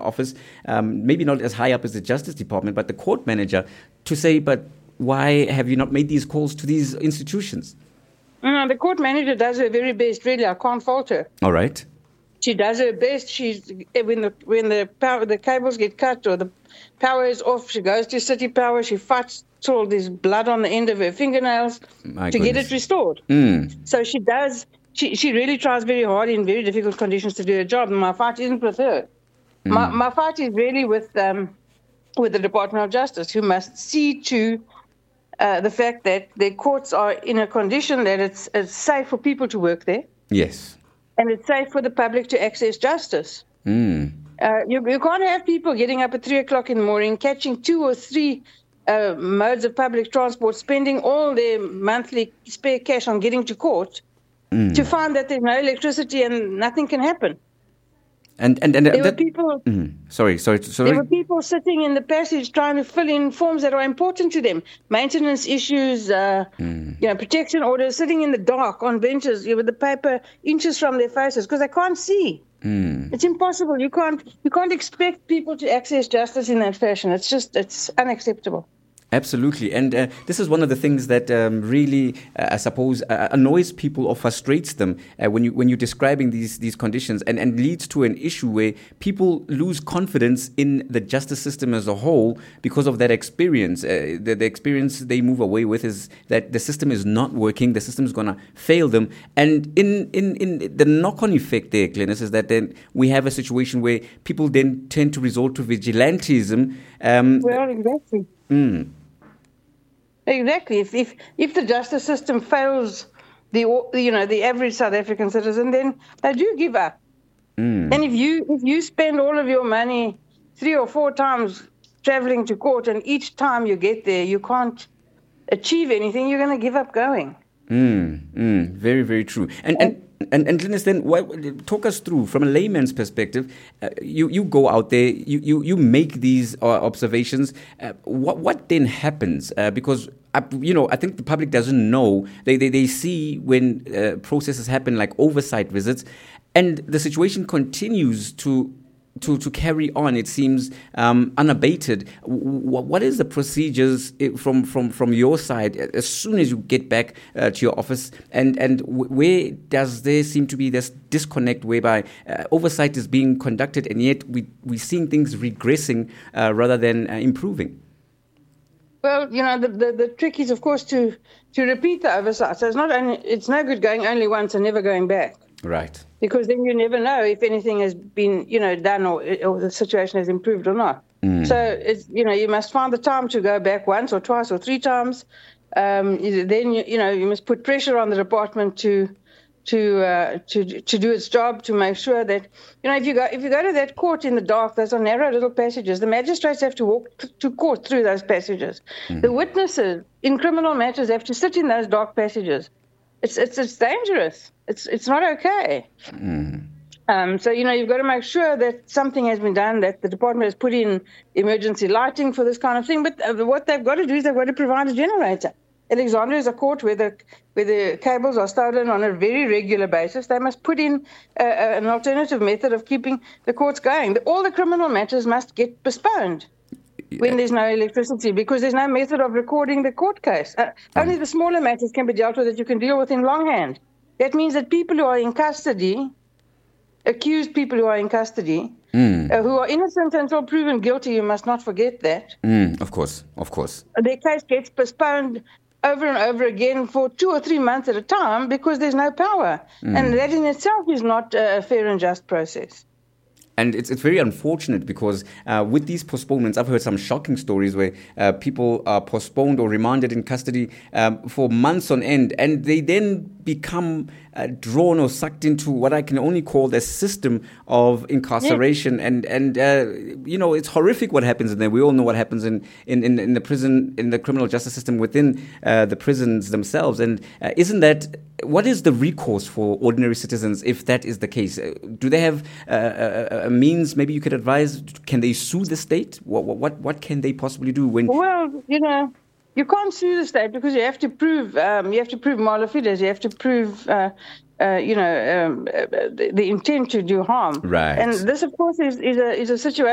office, maybe not as high up as the Justice Department, but the court manager, to say, but why have you not made these calls to these institutions? No, the court manager does her very best, really. I can't fault her. All right. She does her best. When the cables get cut or the power is off, she goes to City Power. She fights till there's blood on the end of her fingernails get it restored. So she does. She really tries very hard in very difficult conditions to do her job. And my fight isn't with her. My fight is really with the Department of Justice, who must see to the fact that their courts are in a condition that it's safe for people to work there. Yes. And it's safe for the public to access justice. You can't have people getting up at 3 o'clock in the morning, catching 2 or 3 modes of public transport, spending all their monthly spare cash on getting to court, to find that there's no electricity and nothing can happen. And there were people. Sorry. There were people sitting in the passage trying to fill in forms that are important to them, maintenance issues, protection orders, sitting in the dark on benches with the paper inches from their faces because they can't see. It's impossible. You can't expect people to access justice in that fashion. It's unacceptable. Absolutely. And this is one of the things that really, I suppose, annoys people or frustrates them when you're describing these conditions and leads to an issue where people lose confidence in the justice system as a whole because of that experience. The experience they move away with is that the system is not working, the system is going to fail them. And in the knock-on effect there, Glenys, is that then we have a situation where people then tend to resort to vigilantism. Well, exactly. Exactly. If the justice system fails the average South African citizen, then they do give up. And if you spend all of your money 3 or 4 times traveling to court, and each time you get there you can't achieve anything, you're going to give up going. Very, very true. And Glenys, then talk us through from a layman's perspective. You go out there, you make these observations. What then happens? Because I think the public doesn't know. They see when processes happen like oversight visits, and the situation continues to carry on, it seems, unabated. What is the procedures from your side as soon as you get back to your office, and where does there seem to be this disconnect whereby oversight is being conducted and yet we're seeing things regressing rather than improving? Well, the trick is, of course, to repeat the oversight. So it's no good going only once and never going back. Right. Because then you never know if anything has been, done or the situation has improved or not. So you must find the time to go back once or twice or 3 times. Then you must put pressure on the department to do its job, to make sure that if you go to that court in the dark, those are narrow little passages. The magistrates have to walk to court through those passages. The witnesses in criminal matters have to sit in those dark passages. It's dangerous. It's not okay. So you've got to make sure that something has been done, that the department has put in emergency lighting for this kind of thing. But what they've got to do is they've got to provide a generator. Alexandria is a court where the cables are stolen on a very regular basis. They must put in an alternative method of keeping the courts going. All the criminal matters must get postponed when there's no electricity, because there's no method of recording the court case. Only the smaller matters can be dealt with that you can deal with in longhand. That means that people who are in custody, accused people who are in custody, who are innocent until proven guilty, you must not forget that. Of course. Their case gets postponed over and over again for 2 or 3 months at a time because there's no power. And that in itself is not a fair and just process. And it's very unfortunate because with these postponements, I've heard some shocking stories where people are postponed or remanded in custody for months on end, and they then become drawn or sucked into what I can only call the system of incarceration. Yeah. And it's horrific what happens in there. We all know what happens in the prison, in the criminal justice system within the prisons themselves. And what is the recourse for ordinary citizens if that is the case? Do they have a means? Maybe you could advise. Can they sue the state? What can they possibly do when? Well, you can't sue the state because you have to prove mala fides. You have to prove the intent to do harm. Right. And this, of course, is a situation